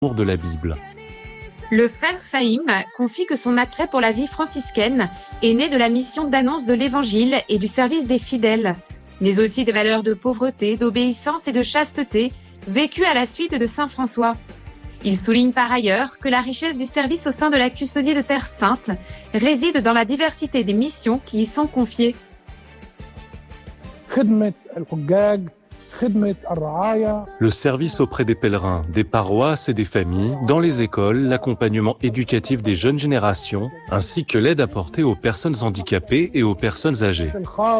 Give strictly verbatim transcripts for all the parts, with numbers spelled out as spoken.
de la Bible. Le frère Fahim confie que son attrait pour la vie franciscaine est né de la mission d'annonce de l'Évangile et du service des fidèles, mais aussi des valeurs de pauvreté, d'obéissance et de chasteté vécues à la suite de saint François. Il souligne par ailleurs que la richesse du service au sein de la custodie de Terre Sainte réside dans la diversité des missions qui y sont confiées. Le service auprès des pèlerins, des paroisses et des familles, dans les écoles, l'accompagnement éducatif des jeunes générations, ainsi que l'aide apportée aux personnes handicapées et aux personnes âgées.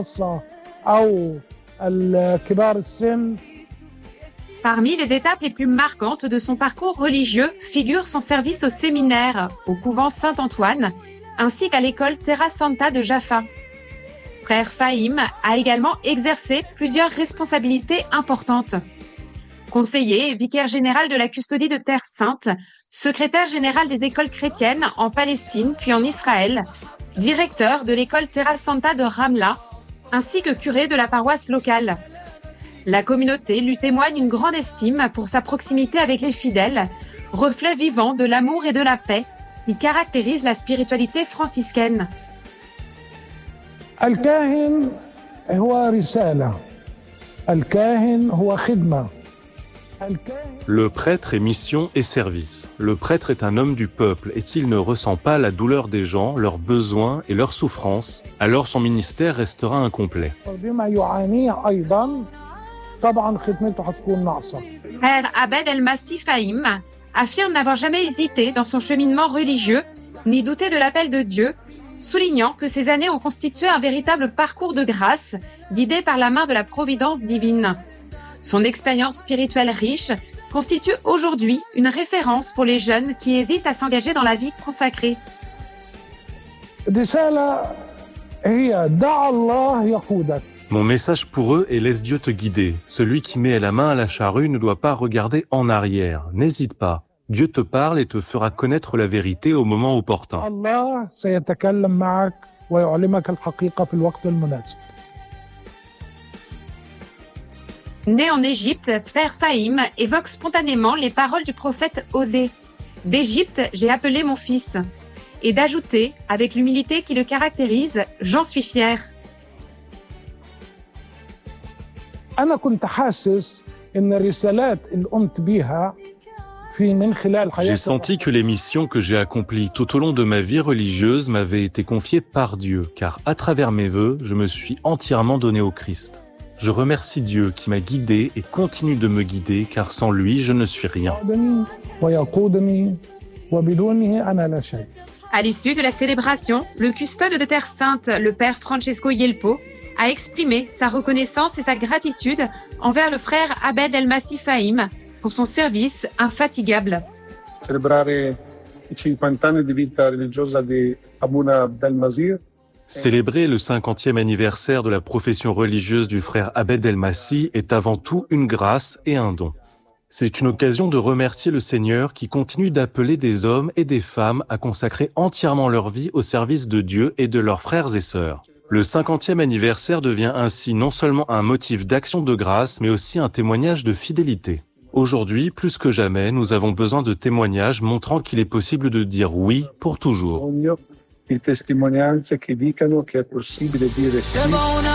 Parmi les étapes les plus marquantes de son parcours religieux figure son service au séminaire, au couvent Saint-Antoine, ainsi qu'à l'école Terra Santa de Jaffa. Frère Fahim a également exercé plusieurs responsabilités importantes. Conseiller et vicaire général de la custodie de Terre Sainte, secrétaire général des écoles chrétiennes en Palestine puis en Israël, directeur de l'école Terra Santa de Ramla, ainsi que curé de la paroisse locale. La communauté lui témoigne une grande estime pour sa proximité avec les fidèles, reflet vivant de l'amour et de la paix qui caractérise la spiritualité franciscaine. Le prêtre est mission et service. Le prêtre est un homme du peuple et s'il ne ressent pas la douleur des gens, leurs besoins et leurs souffrances, alors son ministère restera incomplet. Frère Abed El-Massi Fahim affirme n'avoir jamais hésité dans son cheminement religieux, ni douté de l'appel de Dieu, soulignant que ces années ont constitué un véritable parcours de grâce, guidé par la main de la providence divine. Son expérience spirituelle riche constitue aujourd'hui une référence pour les jeunes qui hésitent à s'engager dans la vie consacrée. Mon message pour eux est « Laisse Dieu te guider ». Celui qui met la main à la charrue ne doit pas regarder en arrière. N'hésite pas. Dieu te parle et te fera connaître la vérité au moment opportun. Né en Égypte, frère Fahim évoque spontanément les paroles du prophète Osée. « D'Égypte, j'ai appelé mon fils » et d'ajouter, avec l'humilité qui le caractérise, « J'en suis fier ». J'ai senti que les missions que j'ai accomplies tout au long de ma vie religieuse m'avaient été confiées par Dieu, car à travers mes vœux, je me suis entièrement donné au Christ. Je remercie Dieu qui m'a guidé et continue de me guider, car sans lui, je ne suis rien. À l'issue de la célébration, le custode de Terre Sainte, le père Francesco Yelpo, a exprimé sa reconnaissance et sa gratitude envers le frère Abed El-Massi Fahim pour son service infatigable. Célébrer le cinquantième anniversaire de la profession religieuse du frère Abed El-Massi est avant tout une grâce et un don. C'est une occasion de remercier le Seigneur qui continue d'appeler des hommes et des femmes à consacrer entièrement leur vie au service de Dieu et de leurs frères et sœurs. Le cinquantième anniversaire devient ainsi non seulement un motif d'action de grâce, mais aussi un témoignage de fidélité. Aujourd'hui, plus que jamais, nous avons besoin de témoignages montrant qu'il est possible de dire oui pour toujours.